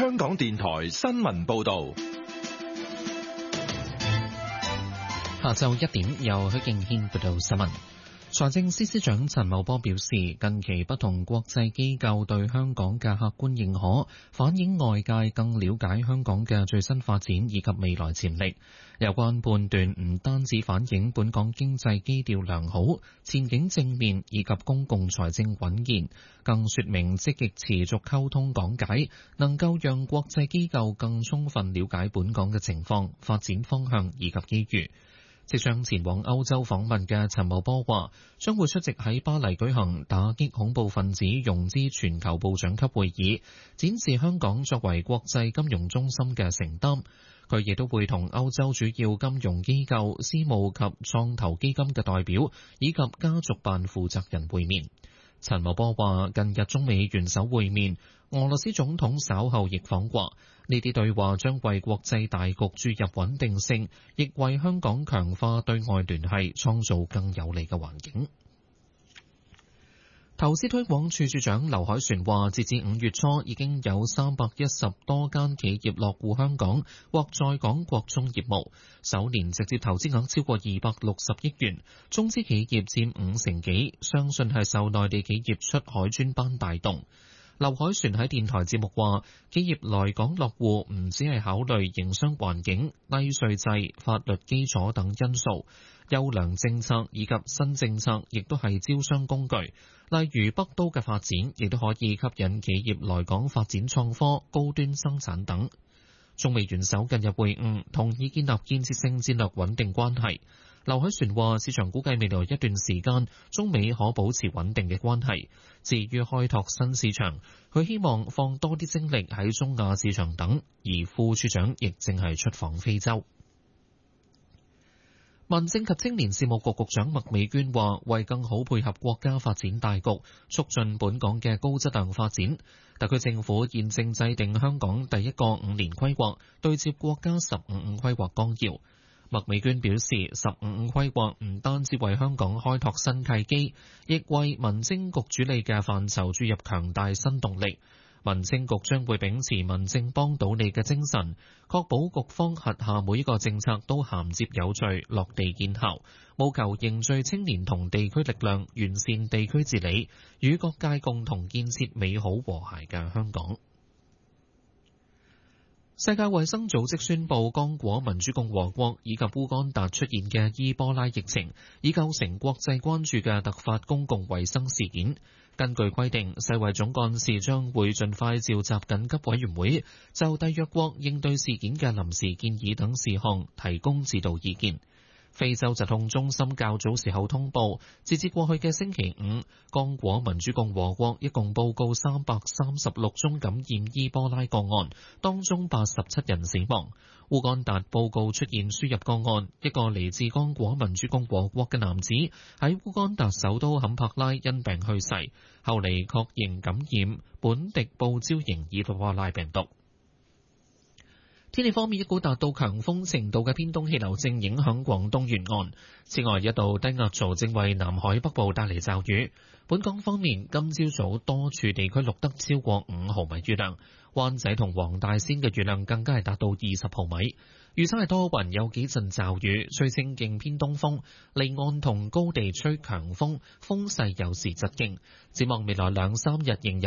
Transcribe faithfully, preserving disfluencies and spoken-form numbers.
香港電台新聞報道。 下晝一點，由許敬軒報道新聞。財政司司長陳茂波表示，近期不同國際機構對香港嘅客觀認可，反映外界更了解香港嘅最新發展以及未來潛力。有關判斷唔單止反映本港經濟基調良好、前景正面以及公共財政穩健，更說明積極持續溝通講解，能夠讓國際機構更充分了解本港嘅情況、發展方向以及機遇。即將前往歐洲訪問嘅陳茂波話，將會出席喺巴黎舉行打擊恐怖分子融資全球部長級會議，展示香港作為國際金融中心嘅承擔。佢亦都會同歐洲主要金融機構、私募及創投基金嘅代表以及家族辦負責人會面。陳茂波話，近日中美元首會面，俄羅斯總統稍後亦訪華，呢啲對話將為國際大局注入穩定性，亦為香港強化對外聯繫創造更有利嘅環境。投資推廣處處長劉凱旋話，截至五月初，已經有三百一十多間企業落戶香港或在港國中業務，首年直接投資額超過二百六十億元，中資企業佔五成幾，相信係受內地企業出海專班帶動。劉凱旋喺電台節目話，企業來港落戶唔只係考慮營商環境、低稅制、法律基礎等因素，優良政策以及新政策亦都係招商工具。例如北都嘅發展，亦都可以吸引企業來港發展創科、高端生產等。中美元首近日會晤，同意建立建設性戰略穩定關係。劉凱旋話，市場估計未來一段時間，中美可保持穩定嘅關係。至於開拓新市場，佢希望放多啲精力喺中亞市場等。而副處長亦正係出訪非洲。民政及青年事務局局長麥美娟話，為更好配合國家發展大局，促進本港嘅高質量發展，特區政府現正制定香港第一個五年規劃，對接國家十五五規劃綱要。麥美娟表示，十五五規劃唔單止為香港開拓新契機，亦為民政局主理嘅範疇注入強大新動力。民政局將會秉持民政幫到你嘅精神，確保局方轄下每一個政策都銜接有序、落地見效，務求凝聚青年同地區力量，完善地區治理，與各界共同建設美好和諧嘅香港。世界衛生組織宣布，剛果民主共和國以及烏干達出現嘅伊波拉疫情，已構成國際關注嘅突發公共衛生事件。根據規定，世衛總幹事將會盡快召集緊急委員會，就締約國應對事件嘅臨時建議等事項提供指導意見。非洲疾控中心較早時候通報，截至過去嘅星期五，剛果民主共和國一共報告三百三十六宗感染伊波拉個案，當中八十七人死亡。烏干達報告出現輸入個案，一個嚟自剛果民主共和國嘅男子喺烏干達首都坎帕拉因病去世，後嚟確認感染本迪布招型伊波拉病毒。天氣方面，一股達到強風程度嘅偏東氣流正影響廣東沿岸。此外，一道低壓槽正為南海北部帶嚟驟雨。本港方面，今朝早多處地區錄得超過五毫米雨量，灣仔同黃大仙嘅雨量更加係達到二十毫米。預測係多雲，有幾陣驟雨，吹清勁偏東風，離岸同高地吹強風，風勢有時疾勁。展望未來兩三日仍有